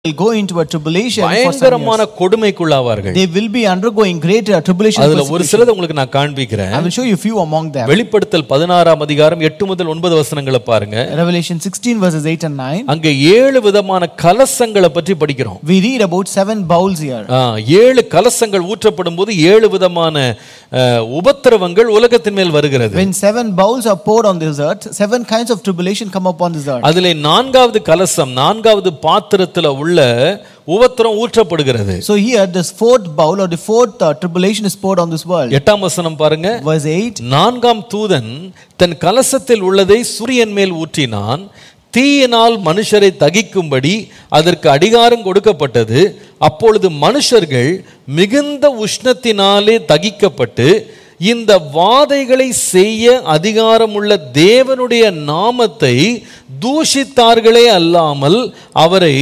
will go into a tribulation for some பயங்கரமான கொடுமைக்குள்ளாவார்கள். They will be undergoing great tribulation. அதுல ஒரு சிலதை உங்களுக்கு நான் காண்பிக்கிறேன். I will show you few among them. வெளிப்படுத்தல் 16ஆம் அதிகாரம் 8 முதல் 9 வசனங்களை பாருங்க. Revelation 16 verses 8 and 9. அங்க 7 விதமான கலசங்களை பற்றி படிக்கிறோம். We read about 7 bowls here. 7 கலசங்கள் ஊற்றப்படும் போது 7 விதமான உபத்திரவங்கள் உலகத்தின் மேல் வருகிறது. When 7 bowls are poured on this earth, 7 kinds of tribulation come upon this earth. அதிலே 4வது கலசம் 4வது பாத்திரத்துல உள்ள உபத்திரம் ஊற்றப்படுகிறது. So here this 4th bowl or the 4th tribulation is poured on this world. 8ஆம் வசனம் பாருங்க. Verse 8. 4ஆம் தூதன் தன் கலசத்தில் உள்ளதை சூரியன் மேல் ஊற்றினான். தீயினால் மனுஷரை தகிக்கும்படி அதற்கு அதிகாரம் கொடுக்கப்பட்டது. அப்பொழுது மனுஷர்கள் மிகுந்த உஷ்ணத்தினாலே தகிக்கப்பட்டு இந்த வாதைகளை செய்ய அதிகாரமுள்ள தேவனுடைய நாமத்தை தூஷித்தார்களே அல்லாமல் அவரை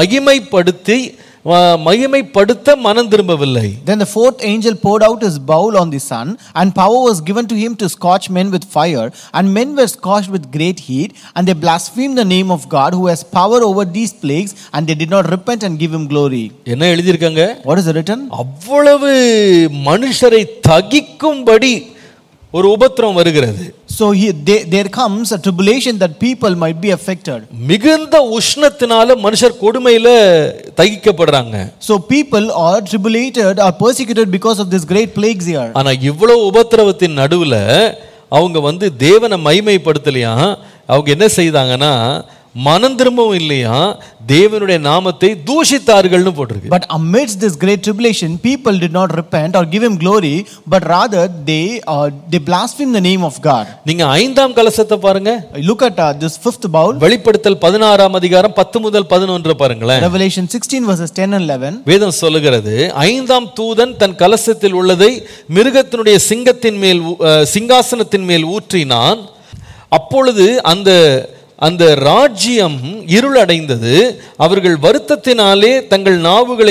மகிமைப்படுத்த மனம் திரும்பவில்லை. Then the 4th angel poured out his bowl on the sun, and power was given to him to scorch men with fire, and men were scorched with great heat, and they blasphemed the name of God who has power over these plagues, and they did not repent and give him glory. என்ன எழுதியிருக்காங்க? What is written? அவ்வளவு மனுஷரை தகிக்கும்படி ஒரு உபத்திரம் வருகிறது. So there comes a tribulation that people might be affected. மிகுந்த உஷ்ணத்தினால மனுஷர் கொடுமையில தகிக்கப்படுறாங்க. So people are tribulated or persecuted because of this great plagues here. ஆனா இவ்வளவு உபத்திரவத்தின் நடுவுல அவங்க தேவனை மகிமைப்படுத்தலையா. அவங்க என்ன செய்தாங்கன்னா மனம் திரும்பவும் இல்லையா, தேவனுடைய நாமத்தை தூஷித்தார்கள்னு போட்டிருக்கு. But amidst this great tribulation people did not repent or give him glory, but rather they blasphemed the name of God. நீங்க 5ஆம் கலசத்தை பாருங்க. Look at this 5th bowl. வெளிப்படுத்தல் 16ஆம் அதிகாரம் 10 முதல் 11 பாருங்களேன். Revelation 16 verses 10 and 11. வேதம் சொல்லுகிறது, 5ஆம் தூதன் தன் கலசத்தில் உள்ளதை மிருகத்தினுடைய சிங்காசனத்தின் மேல் ஊற்றினான். அப்பொழுது அந்த ராஜ்யம் இருளடைந்தது. அவர்கள் வருத்தத்தினாலே தங்கள் நாவுகளை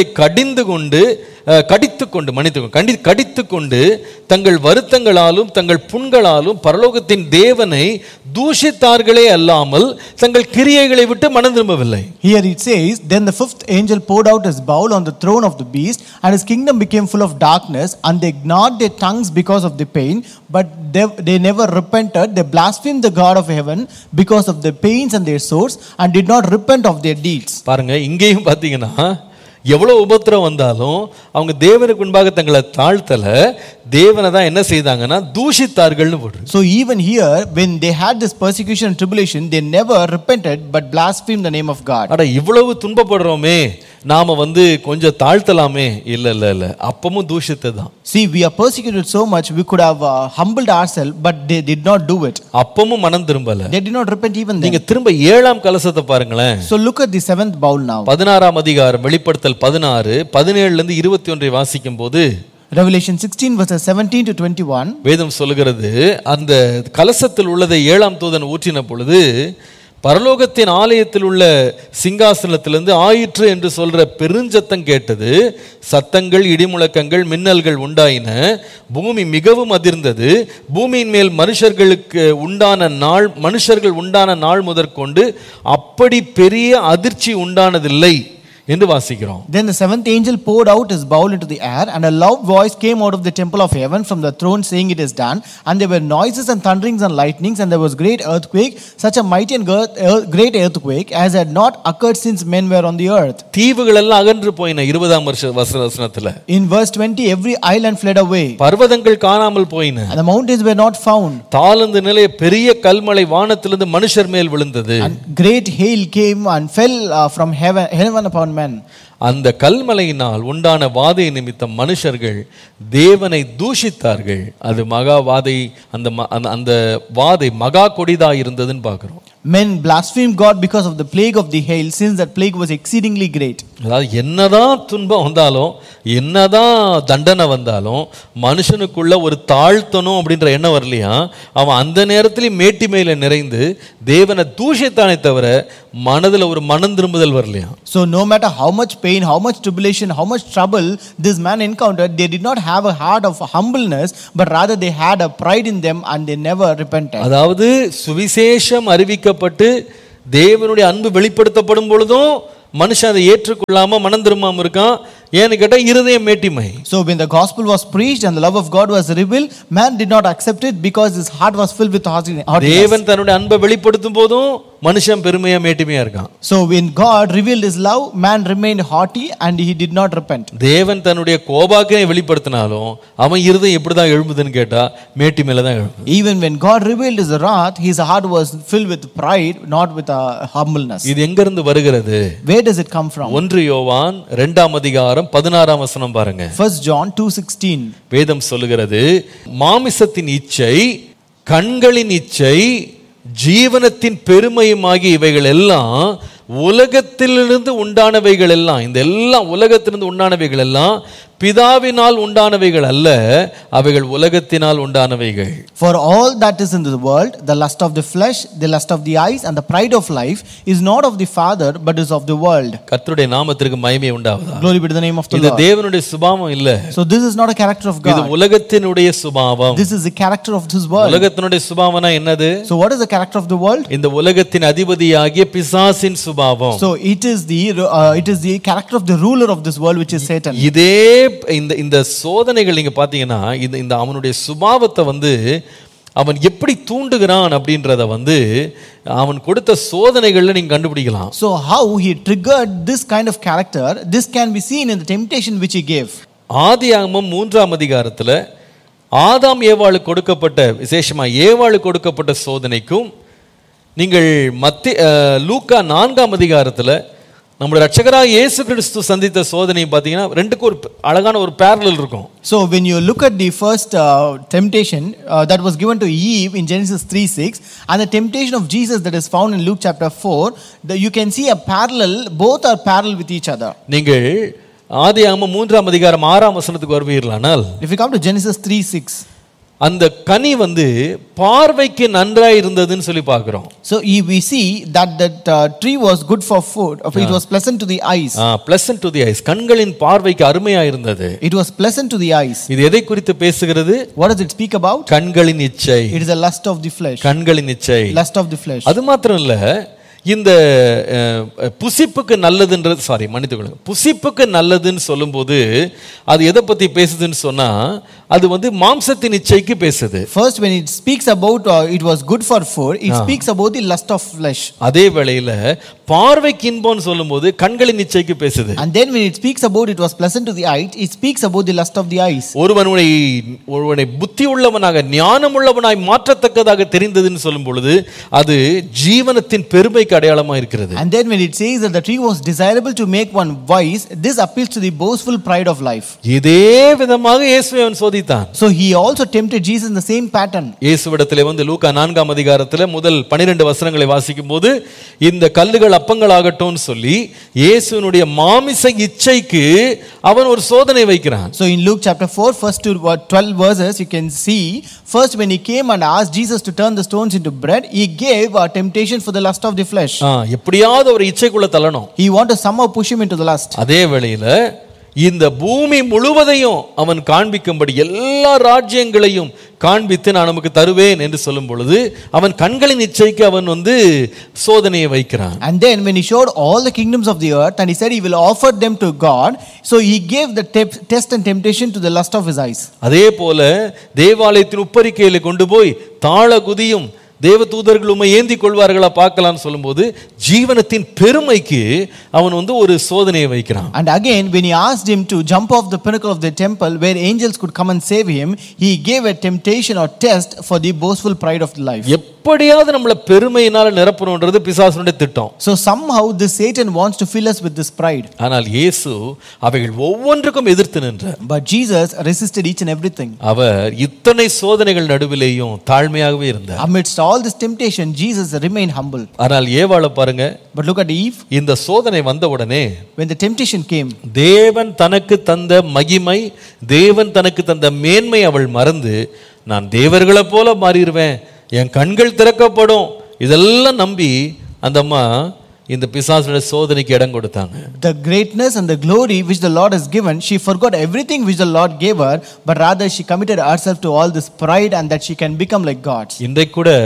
கடித்துக்கொண்டு தங்கள் வருத்தங்களாலும் தங்கள் புண்களாலும் பரலோகத்தின் தேவனை தூஷித்தார்களே அல்லாமல் தங்கள் கிரியைகளை விட்டு மனம் திரும்பவில்லை. Here it says, then the 5th angel poured out his bowl on the throne of the beast, and his kingdom became full of darkness, and they gnawed their tongues because of the pain, but they never repented. They blasphemed the God of heaven because of the pains and their sores, and did not repent of their deeds. பாருங்க, இங்கேயும் பாத்தீங்கன்னா எவ்வளவு உபத்திரம் வந்தாலும் அவங்க தேவனுக்கு முன்பாக தங்களை தாழ்த்தல, தேவனை தான் என்ன செய்தாங்கன்னா தூஷித்தார்கள்னு போடுறது. So even here when they had this persecution and tribulation, they never repented but blasphemed the name of God. அட இவ்வளவு துன்பப்படுறோமே, நாம கொஞ்சம் தாழ்த்தலாமே. இல்ல அப்பமும் தூஷித்ததான். See, we are persecuted so much, we could have humbled ourselves, but they did not do it. அப்பமும் மனம் திரும்பல. They did not repent even then. நீங்க திரும்ப 7ஆம் கலசத்தை பாருங்களேன். So look at the 7th bowl now. 16ஆம் அதிகாரம் வெளிப்படுத்தல் 16 17 லிருந்து 21 வாசிக்கும் போது Revelation 16 verses 17 to 21. வேதம் சொல்லுகிறது, அந்த கலசத்தில் உள்ளதை 7ஆம் தூதன் ஊற்றின பொழுது பரலோகத்தின் ஆலயத்தில் உள்ள சிங்காசனத்திலிருந்து ஆயிற்று என்று சொல்ற பெருஞ்சத்தம் கேட்டது. சத்தங்கள், இடிமுழக்கங்கள், மின்னல்கள் உண்டாயின. பூமி மிகவும் அதிர்ந்தது. பூமியின் மேல் மனுஷர்கள் உண்டான நாள் முதற்கொண்டு அப்படி பெரிய அதிர்ச்சி உண்டானதில்லை என்று வாசிக்கிறோம். Then the 7th angel poured out his bowl into the air, and a loud voice came out of the temple of heaven from the throne, saying, "It is done." And there were noises and thunderings and lightnings, and there was great earthquake, such a mighty and great earthquake as had not occurred since men were on the earth. தீவுகள் எல்லாம் அகன்று போயின. 20ஆம் வசனத்துல in verse 20, every island fled away. பர்வதங்கள் காணாமல் போயின. And the mountains were not found. தாழ்ந்த நிலைய பெரிய கல்மழை வானத்திலிருந்து மனுஷர் மேல் விழுந்தது. And great hail came and fell from heaven upon men. அந்த கல்மலையினால் உண்டான வாதை நிமித்தம் மனுஷர்கள் தேவனை தூஷித்தார்கள். அது மகா வாதை. அந்த வாதை மகா கொடிதா இருந்ததுன்னு பார்க்கிறோம். Men blasphemed God because of the plague of the hail, since that plague was exceedingly great. அதாவது என்னதான் துன்பம் வந்தாலும், என்னதான் தண்டனை வந்தாலும், மனுஷனுக்குள்ள ஒரு தாழ்த்தணும் அப்படின்ற எண்ணம் வரலையா. அவன் அந்த நேரத்தில் மேட்டிமையில நிறைந்து தேவனை தூஷித்தானே தவிர மனதில் ஒரு மனம் திரும்புதல் வரலையா. So no matter how much pain, how much tribulation, how much trouble this man encountered, they did not have a heart of humbleness, but rather they had a pride in them and they never repented. அதாவது சுவிசேஷம் அறிவிக்கப்பட்டு தேவனுடைய அன்பு வெளிப்படுத்தப்படும் பொழுதும் மனுஷன் அதை ஏற்றுக்கொள்ளாம மனம் திரும்பாம இருக்கான். ஏன்னு கேட்டா இருதயம் மேட்டிமை. So when the gospel was preached and the love of God was revealed, man did not accept it because his heart was filled with haughtiness. தேவன் தன்னுடைய அன்பை வெளிப்படுத்தும் போதும் மனுஷன் பெருமையா மேட்டிமையா இருக்கான். So when God revealed his love, man remained haughty and he did not repent. தேவன் தன்னுடைய கோபாக்கினை வெளிப்படுத்தினாலும் அவன் இருதயம் எப்படிதான் எழும்புதுன்னு கேட்டா மேட்டிமையில தான் எழும்புது. Even when God revealed his wrath, his heart was filled with pride, not with humbleness. இது எங்க இருந்து வருகிறது? Where does it come from? 1 யோவான் 2ஆம் அதிகாரம் 16ஆம் வசனம் பாருங்க. 1 John 2:16. வேதம் சொல்லுகிறது, மாமிசத்தின் இச்சை, கண்களின் இச்சை, ஜீவனத்தின் பெருமையுமாகி இவைகள் எல்லாம் உலகத்திலிருந்து உண்டானவைகள் எல்லாம், இந்த எல்லாம் உலகத்திலிருந்து உண்டானவைகள் எல்லாம் பிதாவினால் உண்டானவைகள் அல்ல, அவைகள் உலகத்தினால் உண்டானவைகள். For all that is in the world, the lust of the flesh, the lust of the eyes and the pride of life is not of the Father but is of the world. கர்த்தருடைய நாமத்திற்கு மகிமை உண்டாவதாக. Glory be to the name of the இது Lord. தேவனுடைய சுபாவம் இல்ல. So this is not a character of இது God. உலகத்தினுடைய சுபாவம். This is the character of this world. உலகத்தினுடைய சுபாவம்னா என்னது? So what is the character of the world? இந்த உலகத்தின் அதிபதியாகிய பிசாசின் சுபாவம். So it is the character of the ruler of this world, which is Satan. இதே இந்த சோதனைகள் நீங்க பாத்தீங்கன்னா இந்த அவனுடைய சுபாவத்தை வந்து அவன் எப்படி தூண்டுகிறான் அப்படின்றத வந்து அவன் கொடுத்த சோதனைகள்ல நீங்க கண்டுபிடிக்கலாம். So how he triggered this kind of character, this can be seen in the temptation which he gave. ஆதியாகமம் 3ஆம் அதிகாரத்துல ஆதாம் ஏவாளுக்கு கொடுக்கப்பட்ட, விசேஷமா ஏவாளுக்கு கொடுக்கப்பட்ட சோதனைக்கும் நீங்கள் லூக்கா 4ஆம் அதிகாரத்துல நம்முடைய ரட்சகராகிய இயேசு கிறிஸ்து சந்தித்த சோதனை பாத்தீங்கன்னா ரெண்டுக்கும் ஒரு அழகான ஒரு parallel இருக்கும். So when you look at the first temptation that was given to Eve in Genesis 3:6 and the temptation of Jesus that is found in Luke chapter 4, you can see a parallel, both are parallel with each other. நீங்கள் ஆதியாகமம் 3ஆம் அதிகாரம் 6ஆம் வசனத்துக்கு வருவீர்களானால், if you come to Genesis 3:6, அந்த கனி வந்து பார்வைக்கு நன்றாய் இருந்ததுன்னு சொல்லி பார்க்கிறோம். So we see that tree was good for food, it was pleasant to the eyes. Pleasant to the eyes, கண்களின் பார்வைக்கு அருமையா இருந்தது. It was pleasant to the eyes. இது எதை குறித்து பேசுகிறது? What does it speak about? கண்களின் இச்சை. It is a lust of the flesh. கண்களின் இச்சை, lust of the flesh. அது மாத்திரம் இல்ல, இந்த புசிப்புக்கு நல்லதுன்றது, மன்னித்துக்கொள்ளுங்க, புசிப்புக்கு நல்லதுன்னு சொல்லும்போது அது எதை பத்தி பேசுதுன்னு சொன்னா அது வந்து மாம்சத்தின் இச்சைக்கு பேசுது. First when it speaks about it was good for food, it speaks about the lust of flesh. அதே வேளையில பார்வைக்கு இன்பம்னு சொல்லும்போது கண்களின் இச்சைக்கு பேசுது. And then when it speaks about it was pleasant to the eye, it speaks about the lust of the eyes. ஒருவனை புத்தி உள்ளவனாக ஞானம் உள்ளவனாய் மாற்றத்தக்கதாக தெரிந்ததுன்னு சொல்லும் பொழுது அது ஜீவனத்தின் பெருமைக்கு அடையாளமா இருக்கிறது. And then when it says that the tree was desirable to make one wise, this appeals to the boastful pride of life. இதே விதமாக இயேசுவை அவன் சோதித்தான். So he also tempted Jesus in the same pattern. இயேசுவிடத்திலே வந்து லூக்கா 4ஆம் அதிகாரத்திலே முதல் 12 வசனங்களை வாசிக்கும்போது இந்த கல்லுகள் அப்பங்களாகட்டும்னு சொல்லி இயேசுவினுடைய மாமிச இச்சைக்கு அவன் ஒரு சோதனை வைக்கிறான். So in Luke chapter 4 first to 12 verses you can see, first when he came and asked Jesus to turn the stones into bread, he gave a temptation for the lust of the flesh. எப்படியாவது ஒரு இச்சைக்குள்ள தள்ளணும். He wanted to somehow push him into the lust. அதே வேளையில இந்த பூமி முழுவதையும் அவன் காண்பிக்கும்படி எல்லா ராஜ்யங்களையும் காண்பித்து நான் நமக்கு தருவேன் என்று சொல்லும் பொழுது அவன் கண்களின் இச்சைக்கு அவன் வந்து சோதனையை வைக்கிறான். And then when he showed all the kingdoms of the earth and he said he will offer them to God, so he gave the test and temptation to the lust of his eyes. அதே போல தேவாலயத்தின் உப்பரிக்கையில கொண்டு போய் தாள குதியும் தேவதூதர்கள் உம்மை ஏந்தி கொள்வார்களா பார்க்கலாம்னு சொல்லும்போது ஜீவனத்தின் பெருமைக்கு அவன் வந்து ஒரு சோதனையை வைக்கிறான். And again when he asked him to jump off the pinnacle of the temple where angels could come and save him, he gave a temptation or test for the boastful pride of life. எப்படியாவது நம்மள பெருமையினால நிரப்பணும்ன்றது பிசாசுனுடைய திட்டம். So somehow this Satan wants to fill us with this pride. ஆனால் இயேசு அவைகள் ஒவ்வொன்றுக்கும் எதிர்த்து நின்றார். But Jesus resisted each and everything. அவர் இத்தனை சோதனைகள் நடுவிலேயும் தாழ்மையாகவே இருந்தார். Amidst all this temptation Jesus remained humble. ஆனால் ஏவாளை பாருங்க. But look at Eve. இந்த சோதனை வந்த உடனே when the temptation came, தேவன் தனக்கு தந்த மகிமை, தேவன் தனக்கு தந்த மேன்மை அவள் மறந்து நான் தேவர்களை போல மாறிடுவேன், என் கண்கள் திறக்கப்படும், இதெல்லாம் நம்பி அந்த அம்மா இந்த பிசாசுடைய சோதனைக்கு இடம் கொடுத்தாங்க. The greatness and the glory which the Lord has given, she forgot everything which the Lord gave her, but rather she committed herself to all this pride and that she can become like gods. இன்றைக்கு கூட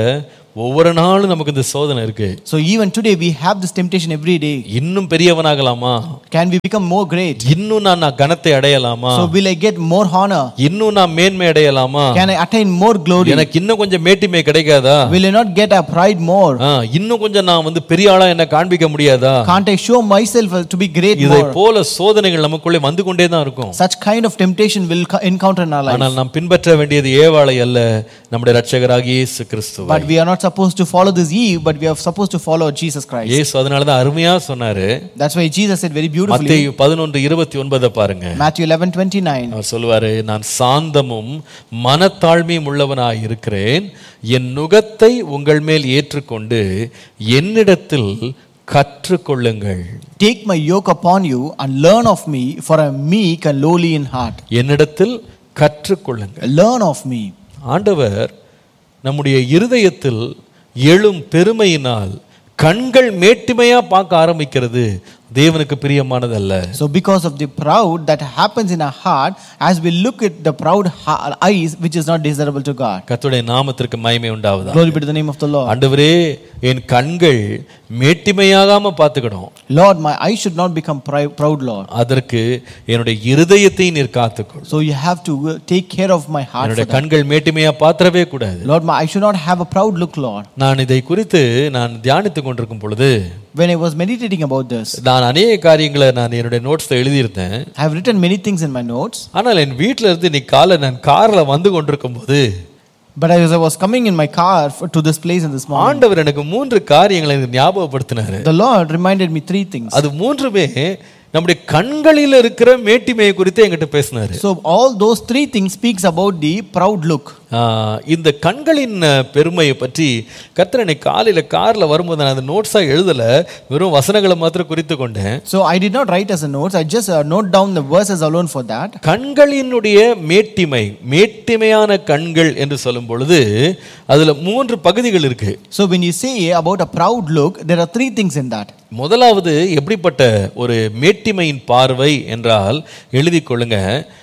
ஒவ்வொரு நாளும் நமக்கு இந்த சோதனை இருக்கு. So even today we have this temptation every day. இன்னும் பெரியவனாகலாமா? Can we become more great? இன்னும் நான் கனத்தை அடையலாமா? So will I get more honor? இன்னும் நான் மேன்மை அடையலாமா? Can I attain more glory? எனக்கு இன்னும் கொஞ்சம் மேட்டிமை கிடைக்காதா? Will I not get a pride more? இன்னும் கொஞ்சம் நான் பெரிய ஆளா என்ன காண்பிக்க முடியாதா? Can't I show myself to be great more? இதை போல சோதனைகள் நமக்குள்ளே வந்து கொண்டே தான் இருக்கும். Such kind of temptation will encounter in our life. ஆனால் நாம் பின்பற்ற வேண்டியது ஏவாளை அல்ல, நம்முடைய இரட்சகராகிய இயேசு கிறிஸ்துவை. But we are not supposed to follow this Eve, but we are supposed to follow Jesus Christ. இயேசு அதனால தான் அருமையா சொன்னாரு. That's why Jesus said very beautifully. மத்தேயு 11:29 பாருங்க. Matthew 11:29. அவர் சொல்வாரு, நான் சாந்தமும் மனத்தாழ்மையும் உள்ளவனாய் இருக்கிறேன், என் நுகத்தை உங்கள் மேல் ஏற்றுக்கொண்டு என்னிடத்தில் கற்றுக்கொள்ளுங்கள். Take my yoke upon you and learn of me, for I am meek and lowly in heart. என்னிடத்தில் கற்றுக்கொள்ளுங்கள். Learn of me. ஆண்டவர் நம்முடைய இருதயத்தில் எழும் பெருமையினால் கண்கள் மேட்டிமையா பார்க்க ஆரம்பிக்கிறது தேவனுக்கு பிரியமானதல்ல. So because of the proud that happens in our heart, as we look at the proud eyes, which is not desirable to God. கர்த்தருடைய நாமத்திற்கு மகிமை உண்டாவதாக. Glory be to the name of the Lord. ஆண்டவரே, என் கண்கள் மேட்டிமையாகாம பார்த்துக்கணும். Lord, my eyes should not become proud, Lord. அதற்கு என்னுடைய இருதயத்தை நீர் காத்துக்கொள். So you have to take care of my heart. என்னுடைய கண்கள் மேட்டிமையா பார்த்தறவே கூடாது. Lord, I should not have a proud look, Lord. நான் இதை குறித்து நான் தியானித்துக் கொண்டிருக்கும் பொழுது, when I was meditating about this, நான் அநேக காரியங்களை நான் என்னுடைய நோட்ஸ்ல எழுதியிருந்தேன். I have written many things in my notes. ஆனால் என் வீட்ல இருந்து இன்னைக்கு காலை நான் கார்ல வந்து கொண்டிருக்கும் போது, but as I was coming in my car to this place in this morning, ஆண்டவர் எனக்கு 3 காரியங்களை ஞாபகப்படுத்தினார். the Lord reminded me 3 things. அது மூன்றுமே நம்முடைய கண்களில் இருக்கிற மேட்டிமையை குறித்து என்கிட்ட பேசினாரு. So all those 3 things speaks about the proud look. இந்த கண்களின் பெருமையை பற்றி கர்த்தர் என்னை காலையில கார்ல வரும்போது நான் அந்த நோட்ஸா எழுதல, வெறும் வசனங்களை மாத்திரம் குறித்து கொண்டேன். So I did not write as a notes, I just note down the verses alone for that. கண்களினுடைய மேட்டிமை, மேட்டிமையான கண்கள் என்று சொல்லும் பொழுது அதுல 3 பகுதிகள் இருக்கு. So when you say about a proud look, there are 3 things in that. முதலாவது எப்படிப்பட்ட ஒரு மேட்டிமையின் பார்வை என்றால், எழுதி கொள்ளுங்க,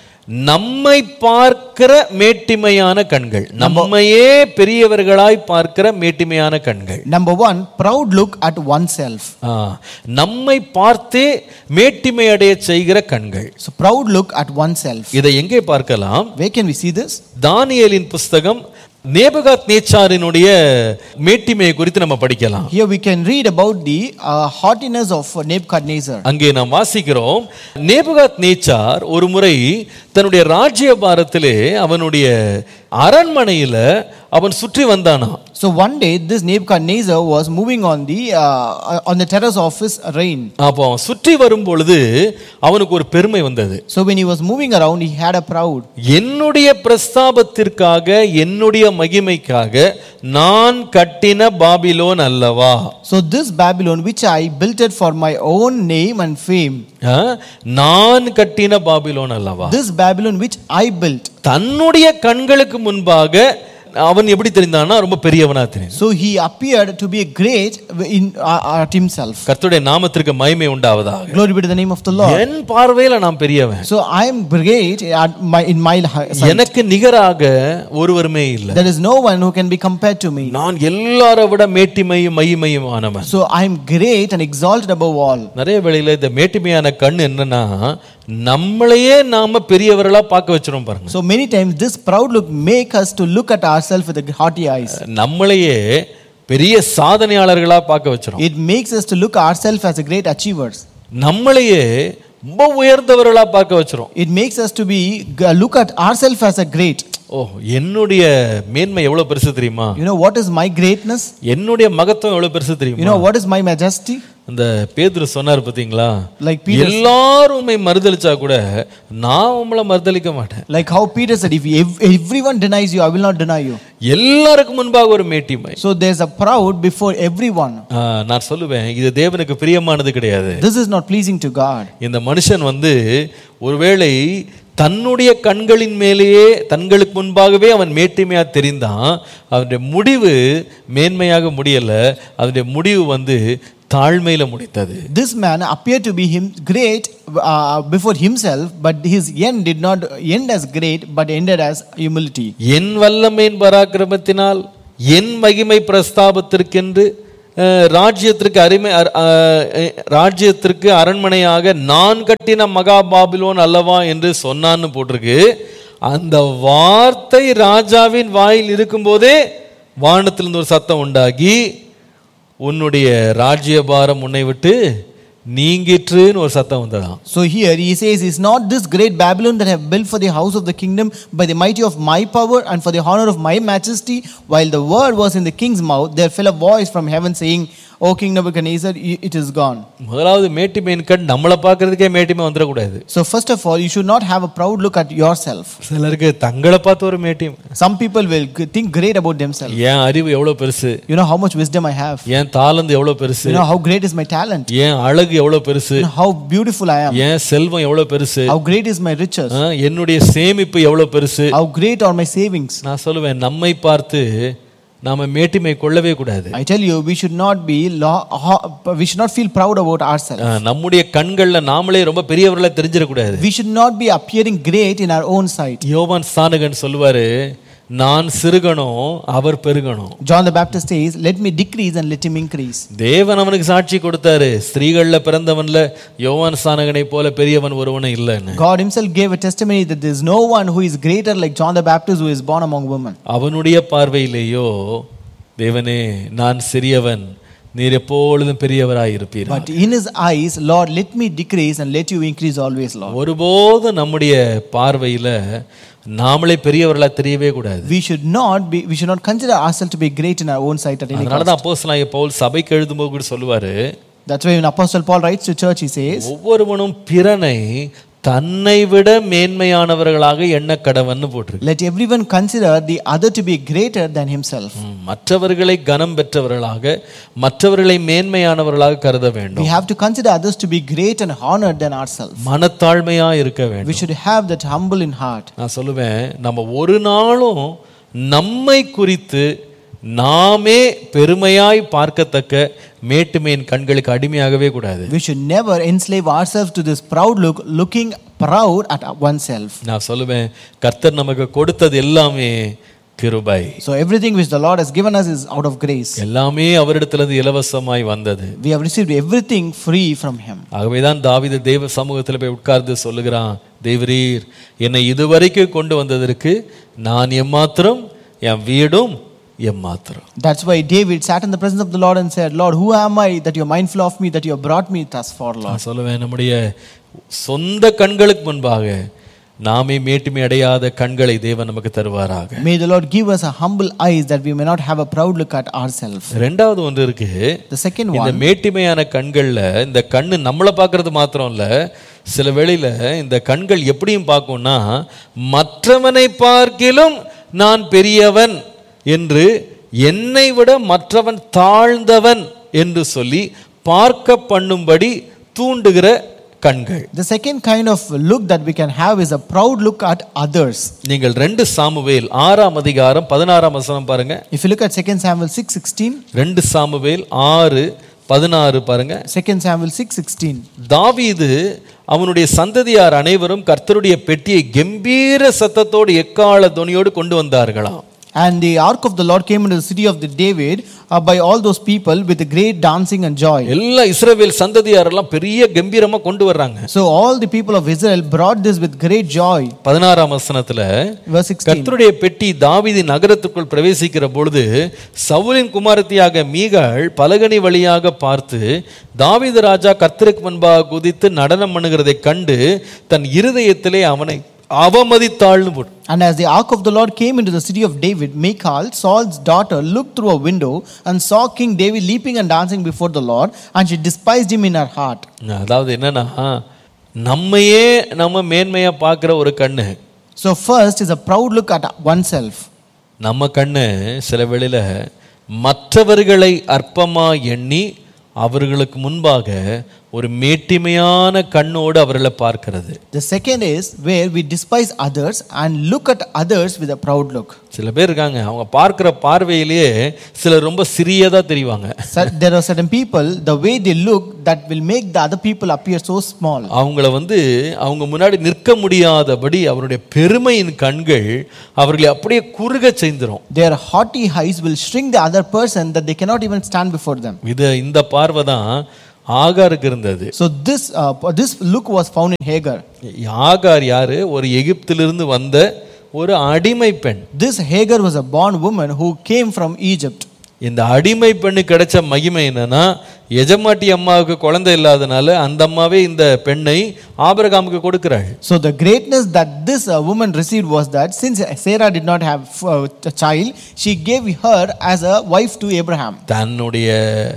நம்மை பார்க்கிற மேட்டிமையான கண்கள், நம்மையே பெரியவர்களாய் பார்க்கிற மேட்டிமையான கண்கள். Number 1, proud look at oneself. நம்மை பார்த்தே மேட்டிமை அடைய செய்கிற கண்கள். So proud look at oneself. இதை எங்கே பார்க்கலாம்? Where can we see this? தானியேலின் புஸ்தகம் நேபுகாத்நேச்சாரினுடைய மேட்டிமையை குறித்து நம்ம படிக்கலாம். Here we can read about the haughtiness of Nebuchadnezzar. அங்கே நாம் வாசிக்கிறோம், நேபுகாத்நேச்சார் ஒரு முறை தன்னுடைய ராஜ்யபாரத்திலே அவனுடைய அரண்மனையில அவன் சுற்றி வந்தானா. So one day this Nebuchadnezzar was moving on the terrace of his reign. அப்போ அவன் சுற்றி வரும் பொழுது அவனுக்கு ஒரு பெருமை வந்தது. So when he was moving around, he had a proud. என்னுடைய பிரஸ்தாபத்திற்காக, என்னுடைய மகிமைக்காக நான் கட்டின பாபிலோன் அல்லவா. So this Babylon which I built it for my own name and fame. நான் கட்டின பாபிலோன் அல்லவா. This Babylon which I built. தன்னுடைய கண்களுக்கு முன்பாக அவன் எப்படி தெரிந்தானா? ரொம்ப பெரியவனா தெரியும். So he appeared to be great in at himself. கர்த்தருடைய நாமத்திற்கு மகிமை உண்டாவதாக. Glory be to the name of the Lord. என் பார்வையில நான் பெரியவன். So I am great in my sight. எனக்கு நிகராக ஒருவருமே இல்லை. There is no one who can be compared to me. நான் எல்லாரை விட மேட்டிமையும் மகிமையுமானவன். So I am great and exalted above all. நிறைய வேளையில இந்த மேட்டிமையான கண் என்னன்னா, நம்மளையே நாம பெரியவர்களா பார்க்க வச்சிரும் பாருங்க. So many times this proud look make us to look at ourselves with a haughty eyes. நம்மளையே பெரிய சாதனையாளர்களா பார்க்க வச்சிரும். It makes us to look ourselves as a great achievers. நம்மளையே ரொம்ப உயர்ந்தவர்களா பார்க்க வச்சிரும். It makes us to be look at ourselves as a great. என்னுடைய மேன்மை எவ்வளவு பெருசு தெரியுமா? You know what is my greatness? என்னுடைய மகத்துவம் எவ்வளவு பெருசு தெரியுமா? You know what is my majesty? அந்த பேதுரு சொன்னார் பாத்தீங்களா, like Peter, எல்லாரும் உம்மை மறுதலிச்சா கூட நான் உம்மை மறுதலிக்க மாட்டேன். like how Peter said, if everyone denies you, I will not deny you. எல்லாருக்கும் முன்பாக ஒரு மேட்டிமை. So there's a proud before everyone. நான் சொல்லுவேன், இது தேவனுக்கு பிரியமானது கிடையாது. This is not pleasing to God. இந்த மனுஷன் ஒருவேளை தன்னுடைய கண்களின் மேலேயே தங்களுக்கு முன்பாகவே அவன் மேட்டிமையா தெரிந்தான், அவனுடைய முடிவு மேன்மையாக முடியல, அவனுடைய முடிவு தாழ்மையில முடித்தது. This man appeared to be great before himself, but his end did not end as great, but ended as humility. என் வல்லமையின் பராக்கிரமத்தினால் என் மகிமை பிரஸ்தாபத்திற்கென்று ராஜ்யத்திற்கு அரண்மனையாக நான் கட்டின மகா பாபிலோன் அல்லவா என்று சொன்னான்னு போட்டிருக்கு. அந்த வார்த்தை ராஜாவின் வாயில் இருக்கும்போதே வானத்திலிருந்து ஒரு சத்தம் உண்டாகி உன்னுடைய ராஜ்யபாரம் உன்னை விட்டு நீங்கிற்றுன்னு ஒரு சத்தம் வந்ததாம். So here he says, is not this great Babylon that I have built for the house of the kingdom by the mighty of my power and for the honor of my majesty? While the word was in the king's mouth, there fell a voice from heaven saying, O King Nebuchadnezzar, it is gone. முதலாவது மேட்டிமையின் கண் நம்மளை பார்க்கறதுக்கே மேட்டிமை வந்துடக்கூடாது. So first of all, you should not have a proud look at yourself. சிலருக்கு தங்களை பார்த்து ஒரு மேட்டிமை. Some people will think great about themselves. ஏன் அறிவு எவ்வளவு பெருசு, you know how much wisdom I have, ஏன் தாளந்து எவ்வளவு பெருசு, you know how great is my talent, ஏன் அழகு எவ்வளவு பெருசு, you know how beautiful I am, ஏன் செல்வம் எவ்வளவு பெருசு, how great is my riches, என்னுடைய சேமிப்பு எவ்வளவு பெருசு, how great are my savings. நான் சொல்லுவேன், நம்மை பார்த்து நாம மேட்டிமை கொள்ளவே கூடாது. I tell you, we should not feel proud about ourselves. நம்முடைய கண்கள்ல நாமளே ரொம்ப பெரியவர்களா தெரிஞ்சிட கூடாது. We should not be appearing great in our own sight. யோவான் ஸ்நானகன் சொல்லுவாரு, நான் சிறுகணும் அவர் பெருகணும். John the Baptist says, let me decrease and let him increase. தேவன் அவனுக்கு சாட்சி கொடுத்தாரு, ஸ்திரீகள்ல பிறந்தவன்ல யோவான் ஸ்நானகனை போல பெரியவன் ஒருவனும் இல்லைன்னு. God himself gave a testimony that there is no one who is greater like John the Baptist who is born among women. அவனுடைய பார்வையிலேயோ, தேவனே நான் சிறியவன், நீர் எப்பொழுதும் பெரியவராய் இருப்பீர். But in his eyes, Lord, let me decrease and let you increase always, Lord. ஒருபோது நம்முடைய பார்வையில நாமளே பெரியவர்களா தெரியவே கூடாது. We should not consider ourselves to be great in our own sight at any cost. அதனால தான் அப்போஸ்தலனாகிய பவுல் சபைக்கு எழுதும்போது கூட சொல்லுவாரு, that's why when Apostle Paul writes to church, he says, ஒவ்வொருவனும் பிறனை தன்னை விட மேன்மையானவர்களாக எண்ண கடவன்னு போட்டிருக்கு. let everyone consider the other to be greater than himself. மற்றவர்களை கனம் பெற்றவர்களாக, மற்றவர்களை மேன்மையானவர்களாக கருத வேண்டும். We have to consider others to be great and honored than ourselves. மனத்தாழ்மையா இருக்க வேண்டும். We should have that humble in heart. நான் சொல்லுவேன், நம்ம ஒரு நாளும் நம்மை குறித்து நாமே பெருமையாய் பார்க்கத்தக்க மேட்டுமையின் கண்களுக்கு அடிமையாகவே கூடாது. We should never enslave ourselves to this proud look, looking proud at oneself. நான் சொல்லுவேன், கர்த்தர் நமக்கு கொடுத்தது எல்லாமே கிருபை. So everything which the Lord has given us is out of grace. எல்லாமே அவரிடத்திலிருந்து இலவசமாய் வந்தது. We have received everything free from him. ஆகவேதான் தாவீது தேவ சமூகத்தில் போய் உட்கார்ந்து சொல்லுகிறான், தேவரீர் என்னை இதுவரைக்கும் கொண்டு வந்ததற்கு நான் எம்மாத்திரம், என் வீடும் எம்மாத்திரம். That's why David sat in the presence of the Lord and said, Lord, who am I that you are mindful of me, that you have brought me thus far, Lord? நான் சொல்லுவேன், நம்முடைய சொந்த கண்களுக்கு முன்பாக நாமே மேட்டுமை அடையாத கண்களை தேவன் நமக்கு தருவாராக. May the Lord give us a humble eyes that we may not have a proud look at ourselves. இரண்டாவது ஒன்று இருக்கு. The second one, இந்த மேட்டுமையான கண்கள்ல இந்த கண்ணு நம்மளை பார்க்கறது மாத்திரம் இல்ல, சில வேளையில இந்த கண்கள் எப்படியும் பார்க்கும்னா, மற்றவனை பார்க்கிலும் நான் பெரியவன் என்று, என்னை விட மற்றவன் தாழ்ந்தவன் என்று சொல்லி பார்க்க பண்ணும்படி தூண்டுகிற கண்கள். The second kind of look that we can have is a proud look at others. நீங்கள் 2 சாமுவேல் 6ஆம் அதிகாரம் 16ஆம் வசனம் பாருங்க. If you look at 2 Samuel 6:16, 2 Samuel 6:16 பாருங்க. 2 Samuel 6:16, தாவீது அவனுடைய சந்ததியார் அனைவரும் கர்த்தருடைய பெட்டியை கம்பீர சத்தத்தோடு எக்காள தொனியோடு கொண்டு வந்தார்களாம். and the ark of the Lord came into the city of the David by all those people with great dancing and joy. எல்லா இஸ்ரவேல் சந்ததியார் எல்லாம் பெரிய கம்பீரமா கொண்டு வர்றாங்க. So all the people of Israel brought this with great joy. 16ஆம் வசனத்துல verse 16, கர்த்தருடைய பெட்டி தாவீதின் நகரத்துக்குள் பிரவேசிக்கிற பொழுது சவுலின் குமாரத்தியாக மீகாள் பலகணி வழியாக பார்த்து, தாவீது ராஜா கர்த்தருக்கு முன்பாக குதித்து நடனம் பண்ணுகிறதை கண்டு தன் இருதயத்திலே அவனை அவமதித்தாள்னு போட்டு. And as the ark of the Lord came into the city of David, Michal, Saul's daughter, looked through a window and saw King David leaping and dancing before the Lord, and she despised him in her heart. அதாவது என்னன்னா, நம்மையே நம்ம மேன்மையா பார்க்கிற ஒரு கண்ணு. So first is a proud look at oneself. நம்ம கண்ணு சில வேளையில மற்றவர்களை அற்பமா எண்ணி அவர்களுக்கு முன்பாக ஒரு மேட்டிமையான கண்ணோடு அவர்களை பார்க்கிறது. The second is where we despise others and look at others with a proud look. சில பேர் இருக்காங்க, அவங்க பார்க்கிற பார்வையிலேயே சிலர் ரொம்ப சிறியதா தெரிவாங்க. There are certain people, the way they look, that will make the other people appear so small. அவங்கள அவங்க முன்னாடி நிற்க முடியாதபடி அவருடைய பெருமையின் கண்கள் அவர்களை அப்படியே குறுக செய்திரும். Their haughty eyes will shrink the other person that they cannot even stand before them. இந்த பார்வை தான் ஆகாருக்கு இருந்தது. So this look was found in Hagar. ஆகார் யாரு? ஒரு எகிப்திலிருந்து வந்த ஒரு அடிமை பெண். This Hagar was a born woman who came from Egypt. இந்த அடிமை பெண்ணு கிடைச்ச மகிமை என்னன்னா, எஜமாட்டி அம்மாவுக்கு குழந்தை இல்லாதனால அந்த அம்மாவே இந்த பெண்ணை ஆபிரகாமுக்கு கொடுக்கிறாள். So the greatness that this woman received was that since Sarah did not have a child, she gave her as a wife to Abraham. தன்னுடைய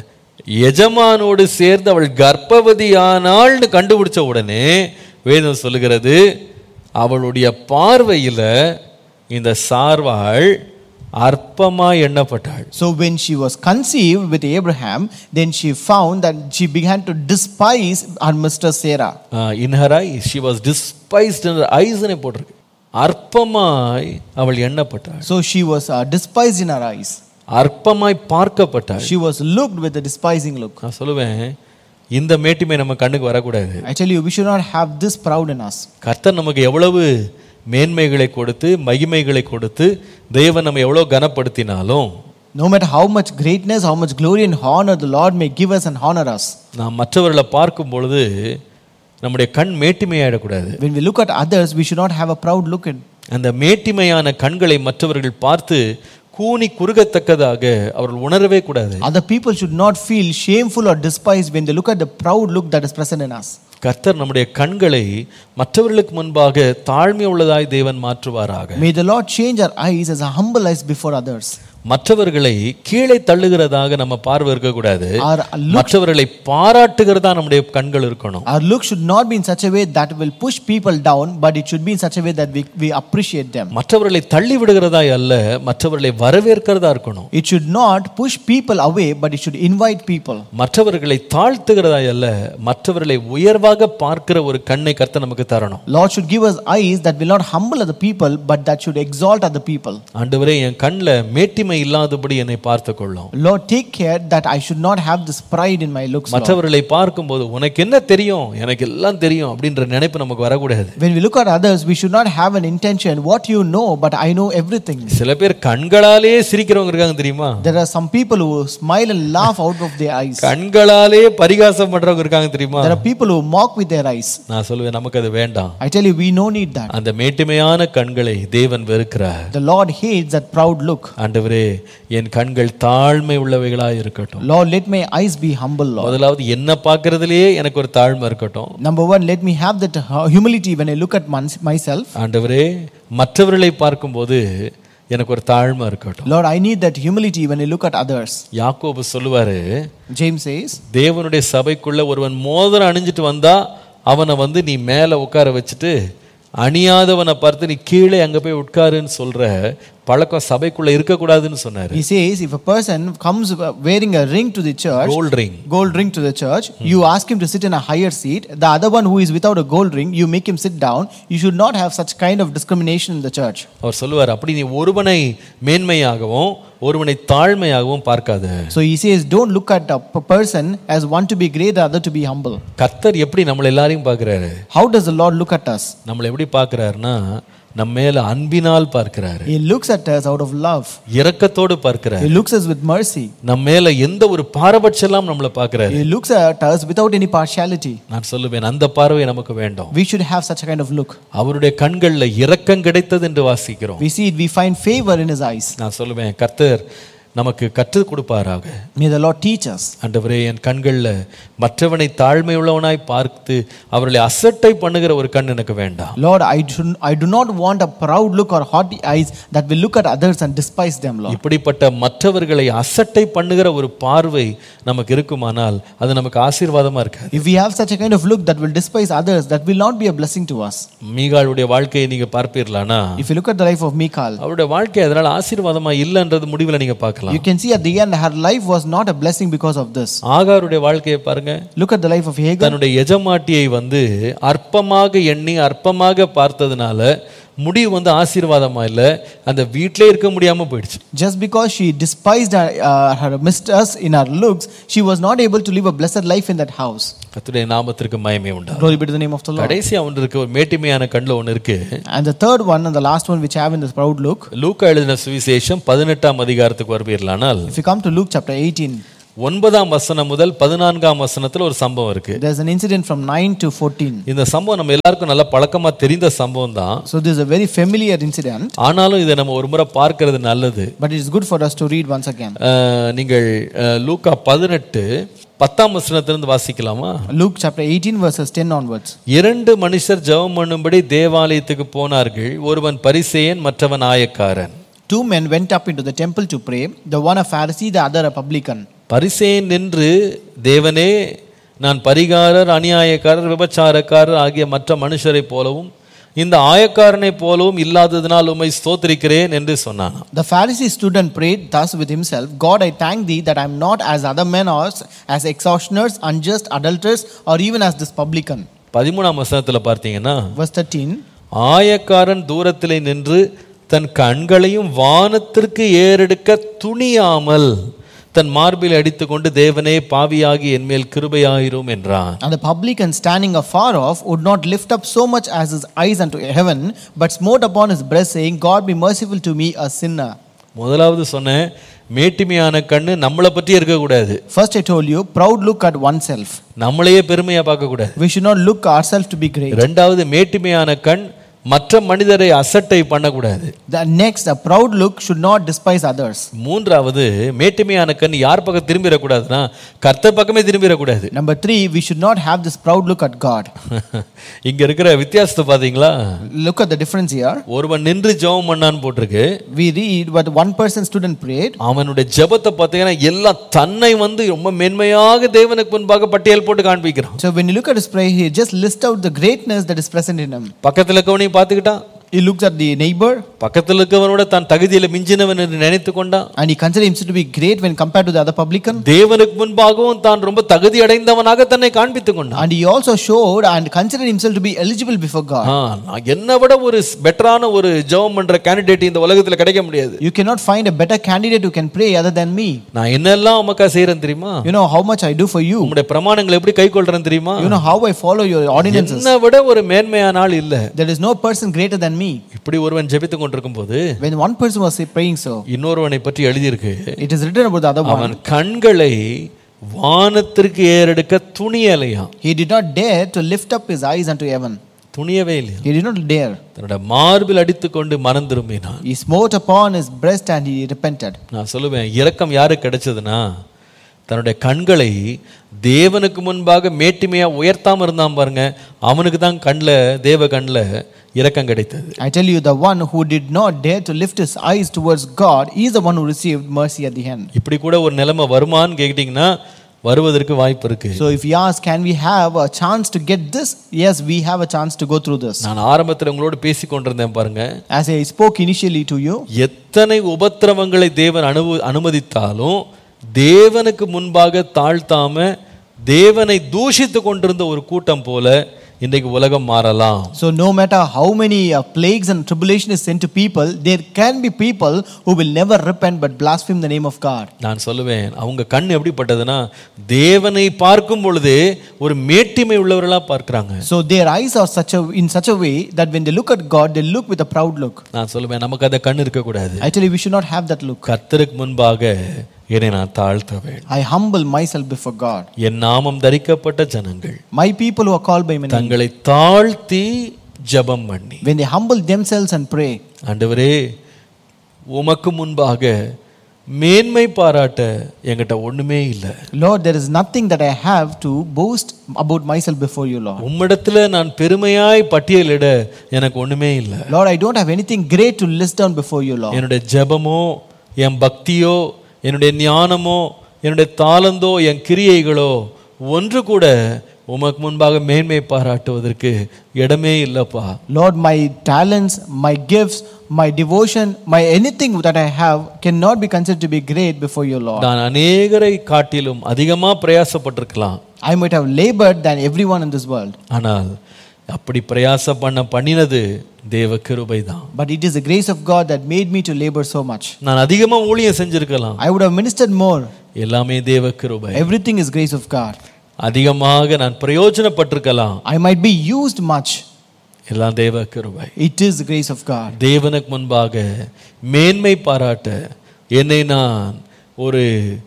எஜமானோடு சேர்ந்து அவள் கர்ப்பவதியானாள்னு கண்டுபிடிச்ச உடனே வேதம் சொல்லுகிறது, அவளுடைய பார்வையில இந்த சார்வாள் அற்பமா எண்ணப்பட்டாள். So when she was conceived with Abraham, then she found that she began to despise her mistress Sarah. In her eyes she was despised in her eyes னே போட்டிருக்கு. அற்பமாய் அவள் எண்ணப்பட்டாள். So she was despised in her eyes. அற்பமாய் பார்க்கப்பட்டாள். She was looked with a despising look. நான் சொல்லுவேன், இந்த மேட்டிமை நம்ம கண்ணுக்கு வரக்கூடாது. I tell you, we should not have this proud in us. கர்த்தர் நமக்கு எவ்வளவு மேன்மைகளை கொடுத்து மகிமைகளை கொடுத்து தேவன் நம்ம எவ்வளவு கனப்படுத்தினாலும், no matter how much greatness, how much glory and honor the Lord may give us and honor us, நாம் மற்றவர்களை பார்க்கும் பொழுது நம்முடைய கண் மேட்டிமையாயிடக்கூடாது. when we look at others, we should not have a proud look in. அந்த மேட்டிமையான கண்களை மற்றவர்கள் பார்த்து கூனி குறுகத்தக்கதாக அவர்கள் உணரவே கூடாது. Other people should not feel shameful or despised when they look at the proud look that is present in us. கர்த்தர் நம்முடைய கண்களை மற்றவர்களுக்கு முன்பாக தாழ்மை உள்ளதாய் தேவன் மாற்றுவாராக. May the Lord change our eyes as a humble eyes before others. மற்றவர்களை கீழே தள்ளுகிறதாக நம்ம பார்வை இருக்க கூடாது. மற்றவர்களை பாராட்டுகிறதா நம்முடைய கண்கள் இருக்கணும். Our look should not be in such a way that will push people down, but it should be in such a way that we appreciate them. மற்றவர்களை தள்ளி விடுகிறதா அல்ல, மற்றவர்களை வரவேற்கிறதா இருக்கணும். It should not push people away, but it should invite people. மற்றவர்களை தாழ்த்துகிறதா அல்ல, மற்றவர்களை உயர்வாக பார்க்கிற ஒரு கண்ணை கர்த்தர் நமக்கு தரணும். Lord should give us eyes that will not humble other people, but that should exalt other people. ஆண்டவரே, என் கண்ணில் மேட்டிமை இல்லாதபடி என்னை பார்த்துக் கொள்ளும். Lord, take care that I should not have this pride in my looks. மற்றவர்களை பார்க்கும்போது உனக்கு என்ன தெரியும், எனக்கு எல்லாம் தெரியும் அப்படின்ற நினைப்பு நமக்கு வரக்கூடாது. When we look at others, we should not have an intention, what you know, but I know everything. சில பேர் கண்களாலே சிரிக்கிறவங்க இருக்காங்க தெரியுமா? There are some people who smile and laugh out of their eyes. கண்களாலே பரிகாசம் பண்றவங்க இருக்காங்க தெரியுமா? There are people who mock with their eyes. நான் சொல்லுவேன், நமக்கு அது வேண்டாம். I tell you, we no need that. அந்த மேட்டிமையான கண்களை தேவன் வெறுக்கிறார். The Lord hates that proud look. ஆண்டவரே, என் கண்கள் தாழ்மை உள்ளவைகளாய் இருக்கட்டும். Lord, let my eyes be humble, Lord. முதலாவது என்ன பார்க்கிறதுலயே எனக்கு ஒரு தாழ்மை இருக்கட்டும். Number one, let me have that humility when I look at myself. ஆண்டவரே, மற்றவர்களை பார்க்கும்போது எனக்கு ஒரு தாழ்மை இருக்கட்டும். Lord, I need that humility when I look at others. யாக்கோபு சொல்லுவாரு, James says, தேவனுடைய சபைக்குள்ள ஒருவன் மோதிரம் அணிஞ்சிட்டு வந்தா அவனை நீ மேல உட்கார வச்சுட்டு அணியாதவனை பார்த்து நீ கீழே அங்க போய் உட்காருன்னு சொல்ற பழக்கம் சபைக்குள்ள இருக்க கூடாதுன்னு சொன்னாரு. He says, if a person comes wearing a ring to the church, gold ring to the church, you ask him to sit in a higher seat. The other one who is without a gold ring, you make him sit down. You should not have such kind of discrimination in the church. அவர் சொல்லுவார், அப்படி நீ ஒருவனை மேன்மையாகவும் ஒருவனை தாழ்மையாகவும் பார்க்காத. So he says, don't look at a person as one to be great, the other to be humble. கர்த்தர் எப்படி நம்ம எல்லாரையும் பார்க்கறாரு? How does the Lord look at us? நம்மளை எப்படி பார்க்கறாருன்னா, நம்ம மேல அன்பினால் பார்க்கிறாரு. He looks at us out of love. இரக்கத்தோடு பார்க்கிறாரு. He looks at us with mercy. நம்ம மேல எந்த ஒரு பாரபட்சம் நம்மள பார்க்கிறாரு. He looks at us without any partiality. நான் சொல்லுவேன், அந்த பார்வை நமக்கு வேண்டும். We should have such a kind of look. அவருடைய கண்கள்ல இரக்கம் கிடைத்தது என்று வாசிக்கிறோம். We see it, we find favor in his eyes. நான் சொல்லுவேன், கர்த்தர் நமக்கு கற்றுக் கொடுப்பாராக. May the Lord teach us. ஆண்டவரே, என் கண்கள்ல மற்றவனை தாழ்மை உள்ளவனாய் பார்த்து அவர்களை அசட்டை பண்ணுகிற ஒரு கண் எனக்கு வேண்டாம். Lord, I do not want a proud look or haughty eyes that will look at others and despise them, Lord. இப்படிப்பட்ட மற்றவர்களை அசட்டை பண்ணுகிற ஒரு பார்வை நமக்கு இருக்குமானால் அது நமக்கு ஆசீர்வாதமா இருக்காது. If we have such a kind of look that will despise others, that will not be a blessing to us. மீகாளுடைய வாழ்க்கையை நீங்க பார்ப்பீர்களானா, if you look at the life of Michal, அவருடைய வாழ்க்கை அதனால ஆசீர்வாதமா இல்லைன்றது முடிவில் நீங்க பார்க்கலாம். பார்க்கலாம். You can see at the end her life was not a blessing because of this. ஆகாருடைய வாழ்க்கையை பாருங்க. Look at the life of Hagar. தன்னுடைய எஜமாட்டியை அற்பமாக எண்ணி அற்பமாக பார்த்ததுனால முடிவு ஆசீர்வாதமா இல்ல, அந்த வீட்டிலே இருக்க முடியாம போயிடுச்சு. Just because she despised her mistress in her looks, she was not able to live a blessed life in that house. கர்த்தருடைய நாமத்திற்கு மகிமை உண்டாகட்டும். Glory be to the name of the Lord. கடைசியா ஒன்று இருக்கு, ஒரு மேட்டிமையான கண்ணுல ஒன்று இருக்கு. And the third one and the last one which I have in this proud look. லூக்கா எழுதின சுவிசேஷம் 18ஆம் அதிகாரத்துக்கு வருவீர்களானால், if you come to Luke chapter 18, 9ஆம் வசனம் முதல் 14ஆம் வசனத்துல ஒரு சம்பவம் இருக்கு. There's an incident from 9 to 14. இந்த சம்பவம் நம்ம எல்லாருக்கும் நல்ல பழக்கமா தெரிந்த சம்பவம் தான். So this is a very familiar incident. ஆனாலும் இதை நம்ம ஒரு முறை பார்க்கிறது நல்லது. But it is good for us to read once again. நீங்கள் லூக்கா 18 10ஆம் வசனத்திலிருந்து வாசிக்கலாமா? Luke chapter 18 verses 10 onwards. இரண்டு மனுஷர் ஜெபம் பண்ணும்படி தேவாலயத்துக்கு போனார்கள். ஒருவன் பரிசேயன், மற்றவன் ஆயக்காரன். Two men went up into the temple to pray, the one a Pharisee, the other a publican. பரிசேயன் நின்று, தேவனே, நான் பரிகாரர், அநியாயக்காரர், விபச்சாரக்காரர் ஆகிய மற்ற மனுஷரை போலவும் இந்த ஆயக்காரனை போலவும் இல்லாததினால் உம்மை ஸ்தோத்திரிக்கிறேன் என்று சொன்னான். The Pharisee stood and prayed thus with himself, God, I thank thee that I am not as other men or as extortioners, unjust, adulterers, or even as this publican. 13ஆம் வசனத்துல பார்த்தீங்கன்னா, verse 13, ஆயக்காரன் தூரத்திலே நின்று தன் கண்களையும் வானத்திற்கு ஏறெடுக்க துணியாமல் தன் மார்பில் அடித்துக்கொண்டு, தேவனே, பாவியாகி என்மேல் கிருபையாயிரும் என்றான். And the publican standing afar off would not lift up so much as his eyes unto heaven, but smote upon his breast, saying, God be merciful to me, a sinner. முதலாவது சொன்ன மேட்டிமையான கண்ணு நம்மளை பற்றி இருக்க கூடாது. First I told you, proud look at oneself. நம்மளையே பெருமையா பார்க்க கூடாது. We should not look ourselves to be great. இரண்டாவது, மேட்டிமையான கண் மற்ற மனிதரை அசட்டை பண்ணக்கூடாது. The next, a proud look should not despise others. மூன்றாவது, மேட்டிமையான கண் யார் பக்கம் திரும்பிடக்கூடாதுன்னா கர்த்தர் பக்கமே திரும்பிடக்கூடாது. Number 3, we should not have this proud look at God. இங்க இருக்கிற வித்தியாசத்தை பாத்தீங்களா? Look at the difference here. ஒருவன் நின்று ஜெபம் பண்ணான்னு போட்டிருக்கு. We read but one person stood and prayed. அவனுடைய ஜெபத்தை பார்த்தீங்கன்னா எல்லாம் தன்னை ரொம்ப மேன்மையாக தேவனுக்கு முன்பாக பட்டியல் போட்டு காண்பிக்கிறான். So when you look at his prayer, he just lists out the greatness that is present in him. பக்கத்துல இருக்கவனை பார்த்துக்கிட்டான். He looks at the neighbor. பக்கத்துல இருக்கவனோட தான் தகுதியில மிஞ்சினவன் என்று நினைத்து கொண்டான். And he considered himself to be great when compared to the other publican. தேவனுக்கு முன்பாகவும் தான் ரொம்ப தகுதி அடைந்தவனாக தன்னை காண்பித்துக் கொண்டான். And he also showed and considered himself to be eligible before God. நான் என்னை விட ஒரு பெட்டரான ஒரு ஜெபம் பண்ற கேண்டிடேட் இந்த உலகத்துல கிடைக்க முடியாது. You cannot find a better candidate who can pray other than me. நான் என்னெல்லாம் உமக்கா செய்றேன் தெரியுமா? You know how much I do for you. உம்முடைய பிரமாணங்களை எப்படி கைக்கொள்றேன் தெரியுமா? You know how I follow your ordinances. என்னை விட ஒரு மேன்மையான ஆள் இல்ல. There is no person greater than me. இப்படி ஒருவன் ஜெபித்துக் கொண்டிருக்கும் போது, when one person was praying so, இன்னொருவனை பற்றி எழுதி இருக்கு. it is written about the other one. அவன் கண்களை வானத்திற்கு ஏறெடுக்க துணியலையா. He did not dare to lift up his eyes unto heaven. துணியவே இல்லை. He did not dare. தன்னோட மார்பில் அடித்துக்கொண்டு மனம் திரும்பினான். He smote upon his breast and he repented. நான் சொல்லுவேன், இரக்கம் யாருக்கு கிடைச்சதுன்னா, தன்னுடைய கண்களை தேவனுக்கு முன்பாக மேட்டிமையா உயர்த்தாம இருந்தான் பாருங்க, அவனுக்கு தான் தேவ கண்ணில் இரக்கம் கிடைத்தது. I tell you, the one who did not dare to lift his eyes towards God, he is the one who received mercy at the end. இப்படி கூட ஒரு நிலைமை வருமான்னு கேட்டீங்கன்னா வருவதற்கு வாய்ப்பு இருக்கு. So if you ask, can we have a chance to get this? Yes, we have a chance to go through this. நான் ஆரம்பத்தில் உங்களோடு பேசிக் கொண்டிருந்தேன் பாருங்க. As I spoke initially to you, எத்தனை உபத்திரவங்களை தேவன் அனுமதித்தாலும் தேவனுக்கு முன்பாக தாழ்த்தாம தேவனை தூஷித்து கொண்டிருந்த ஒரு கூட்டம் போல இன்றைக்கு உலகம் மாறலாம். So no matter how many plagues and tribulation is sent to people, there can be people who will never repent but blaspheme the name of God. நான் சொல்லுவேன், அவங்க கண் எப்படிப்பட்டதுன்னா தேவனை பார்க்கும் பொழுது ஒரு மேட்டிமை உள்ளவர்களா பார்க்கறாங்க. So their eyes are in such a way that when they look at God, they look with a proud look. நான் சொல்லுவேன், நமக்கு அந்த கண் இருக்க கூடாது. Actually, we should not have that look. கர்த்தருக்கு முன்பாக என்னை நான் தாழ்த்துவேன். I humble myself before God. என் நாமம் தரிக்கப்பட்ட ஜனங்கள், my people who are called by my name, தங்களை தாழ்த்தி ஜெபம் பண்ணி, when they humble themselves and pray, ஆண்டவரே, உமக்கு முன்பாக மேன்மை பாராட்ட என்கிட்ட ஒண்ணுமே இல்ல. Lord, there is nothing that I have to boast about myself before you, Lord. உம்மிடத்துல நான் பெருமையாய் பட்டியலிட எனக்கு ஒண்ணுமே இல்ல. Lord, I don't have anything great to list down before you, Lord. என்னுடைய ஜெபமோ, என் பக்தியோ, என்னுடைய ஞானமோ, என்னுடைய தாளந்தோ, என் கிரியைகளோ ஒன்று கூட உமக்கு முன்பாக மேன்மை பாராட்டுவதற்கு இடமே இல்லப்பா. Lord, my talents, my gifts, my devotion, my anything that I have cannot be considered to be great before you, Lord. நான் அநேகரை காட்டிலும் அதிகமா பிரயாசப்பட்டிருக்கலாம். I might have labored than everyone in this world. ஆனால் அப்படி பிரயாசம் பண்ணினது தேவ கிருபை தான். But it is the grace of God that made me to labor so much. நான் அதிகமா ஊழியம் செஞ்சிருக்கலாம். I would have ministered more. எல்லாமே தேவ கிருபை. Everything is grace of God. அதிகமாக நான் பிரயோஜனப்பட்டிருக்கலாம். I might be used much. எல்லாம் தேவ கிருபை. It is the grace of God. தேவனுக்கு முன்பாக மேன்மை பாராட்ட என்னை நான் ஒரு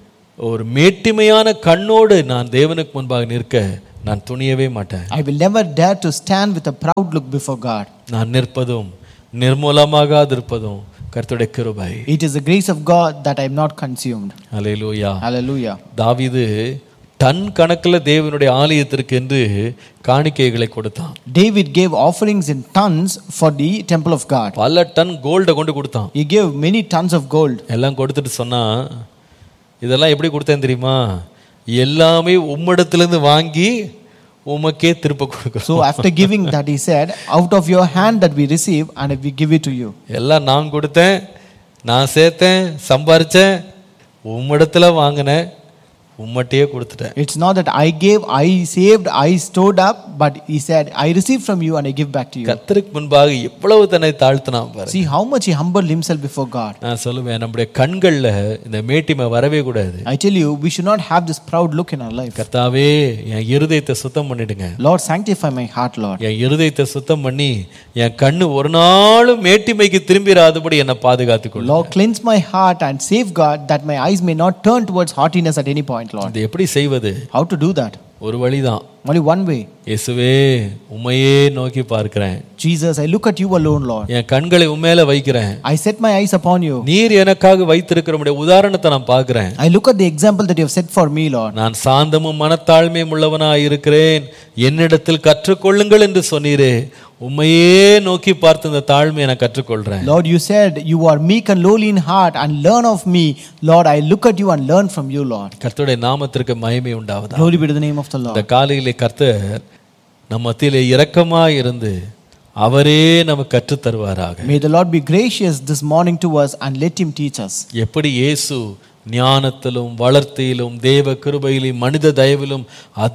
மேட்டிமையான கண்ணோடு நான் தேவனுக்கு முன்பாக நிற்க நான் துணியவே மாட்டேன். I will never dare to stand with a proud look before God. நான் நிற்பதும் நிர்மூலமாகாதிருப்பதும் கர்த்தருடைய கிருபை. It is the grace of God that I am not consumed. Hallelujah. Hallelujah. தாவீது டன் கணக்குல தேவனுடைய ஆலயத்திற்கு என்று காணிக்கைகளை கொடுத்தான். David gave offerings in tons for the temple of God. பல டன் கோல்ட கொண்டு கொடுத்தான். He gave many tons of gold. எல்லாம் கொடுத்துட்டு சொன்னா, இதெல்லாம் எப்படி கொடுத்தேன் தெரியுமா? எல்லாமே உம்மிடத்திலிருந்து வாங்கி உமக்கே திருப்ப கொடுக்கிறோம். So after giving that, he said, out of your hand that we receive and we give it to you. எல்லாம் நான் கொடுத்தேன், நான் சேர்த்தேன், சம்பாரிச்சேன், உம்மிடத்துல வாங்கினேன், உம்மட்டையே கொடுத்துட்டேன். It's not that I gave, I saved, I stored up, but he said, I received from you and I give back to you. கர்த்தருக்கு முன்பாக எவ்வளவு தன்னை தாழ்த்தினான் பாரு. See how much he humbled himself before God. நான் சொல்லுவேன், நம்முடைய கண்கள்ல இந்த மேட்டிமை வரவே கூடாது. I tell you, we should not have this proud look in our life. கர்த்தாவே, என் இருதயத்தை சுத்தம் பண்ணிடுங்க. Lord, sanctify my heart, Lord. என் இருதயத்தை சுத்தம் பண்ணி என் கண்ணு ஒரு நாளும் மேட்டிமைக்கு திரும்பிராதபடி என்னை பாதுகாத்துக்கொள்ளு. Lord, cleanse my heart and safeguard that my eyes may not turn towards haughtiness at any point, Lord. இது எப்படி செய்வது? How to do that? ஒரு வழிதான். Only one way. இயேசுவே, உம்மையே நோக்கி பார்க்கிறேன். Jesus, I look at you alone, Lord. என் கண்களை உம்மேல வைக்கிறேன். I set my eyes upon you. நீர் எனக்காக வைத்திருக்கிற உம்முடைய உதாரணத்தை நான் பார்க்கிறேன். I look at the example that you have set for me, Lord. நான் சாந்தமும் மனத்தாழ்மையும் உள்ளவனாய் இருக்கிறேன், என்னிடத்தில் கற்றுக்கொள்ளுங்கள் என்று சொன்னீரே. உம்மையே நோக்கி பார்த்து இந்த தாழ்மையை நான் கற்றுக்கொள்றேன். Lord, you said you are meek and lowly in heart and learn of me. Lord, I look at you and learn from you, Lord. கர்த்தருடைய நாமத்திற்கு மகிமை உண்டாவதாக. Glory be to the name of the Lord. இந்த காலையிலே கர்த்தர் நம்ம மத்தியிலே இரக்கமாய் இருந்து அவரே நமக்கு கற்று தருவாராக. May the Lord be gracious this morning to us and let him teach us. எப்படி இயேசு ஞானத்திலும் வளர்த்தியிலும் தேவ கிருபையிலும் மனித தயவிலும்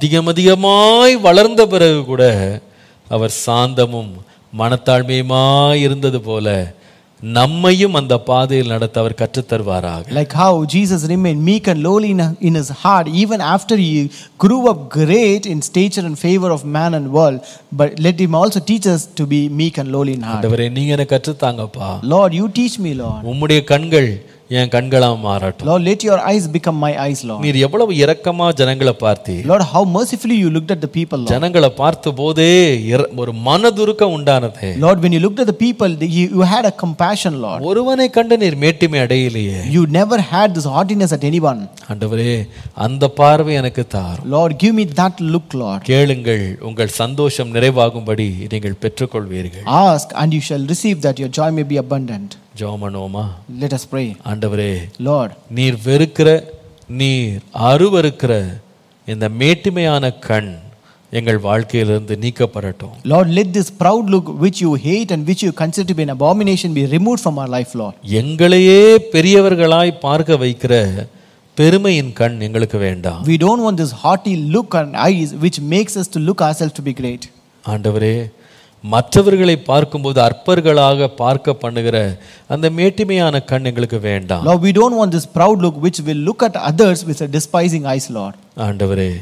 அதிகமாய் வளர்ந்த பிறகு கூட அவர் சாந்தமும் மனத்தாழ்மையுமாய் இருந்தது போல நம்மையும் அந்த பாதையில் நடத்த அவர் கற்றுத் தருவாராக. Like how Jesus remained meek and lowly in his heart even after he grew up great in stature and favor of man and world, but let him also teach us to be meek and lowly in heart. ஆண்டவரே, நீங்க எனக்கு கற்றுத் தாங்கப்பா. Lord, you teach me, Lord. உம்முடைய கண்கள் என் கண்களா மாறட்டும். Lord, let your eyes become my eyes, Lord. நீர் எவ்வளவு இரக்கமா ஜனங்களை பார்த்தீர். Lord, how mercifully you looked at the people, Lord. ஜனங்களை பார்த்த போதே ஒரு மனதுருக்கம் உண்டானதே. Lord, when you looked at the people, you had a compassion, Lord. ஒருவனை கண்டு நீர் மேட்டிமை அடையலையே. You never had this haughtiness at anyone. ஆண்டவரே, அந்த பார்வை எனக்கு தாரும். Lord, give me that look, Lord. கேளுங்கள், உங்கள் சந்தோஷம் நிறைவாகும்படி நீங்கள் பெற்றுக்கொள்வீர்கள். Ask and you shall receive that your joy may be abundant. ஜெபமனோமா. Let us pray. ஆண்டவரே, Lord, நீர் வெறுக்கிற, நீர் அருவருக்கிற இந்த மேட்டிமையான கண் எங்கள் வாழ்க்கையிலிருந்து நீக்கப்படட்டும். Lord, let this proud look which you hate and which you consider to be an abomination be removed from our life, Lord. எங்களையே பெரியவர்களாய் பார்க்க வைக்கிற பெருமையின் கண் எங்களுக்கு வேண்டாம். We don't want this haughty look and eyes which makes us to look ourselves to be great. ஆண்டவரே, மற்றவர்களை பார்க்கும்போது அற்பர்களாக பார்க்க பண்ணுகிற அந்த மேட்டிமையான கண் எங்களுக்கு வேண்டாம். Lord, we don't want this proud look which will look at others with a despising eyes, Lord. ஆண்டவரே,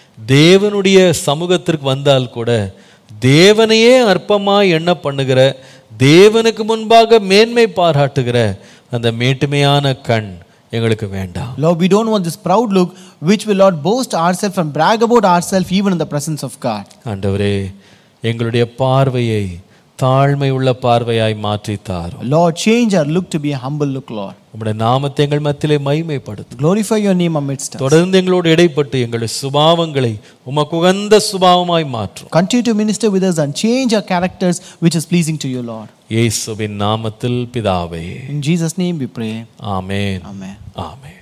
தேவனுடைய சமூகத்திற்கு வந்தால் கூட தேவனையே அற்பமாய் எண்ண பண்ணுகிற, தேவனுக்கு முன்பாக மேன்மை பாராட்டுகிற அந்த மேட்டிமையான கண் எங்களுக்கு வேண்டாம். Lord, we don't want this proud look which will not boast ourselves and brag about ourselves even in the presence of God. ஆண்டவரே, எங்களுடைய பார்வையை தாழ்மை உள்ள பார்வையாய் மாற்றி தாரும். Lord, change our look to be a humble look, Lord. உம்முடைய நாமத்தை எங்கள் மத்தியிலே மகிமைப்படுத்தும். Glorify your name amidst us. தொடர்ந்து எங்களோடு இடைப்பட்டு எங்களுடைய சுபாவங்களை உமக்கு உகந்த சுபாவமாய் மாற்றும். Continue to minister with us and change our characters which is pleasing to you, Lord. இயேசுவின் நாமத்தில் பிதாவே. In Jesus' name we pray. Amen. Amen. Amen.